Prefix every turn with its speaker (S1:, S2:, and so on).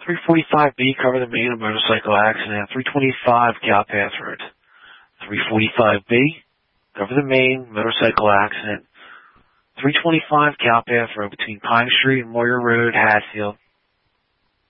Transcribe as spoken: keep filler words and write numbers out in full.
S1: three forty-five B, cover the main, a motorcycle accident. three twenty-five, Cowpath Road. three forty-five B, cover the main, motorcycle accident. three twenty-five, Cowpath Road, between Pine Street and Moyer Road, Hatfield.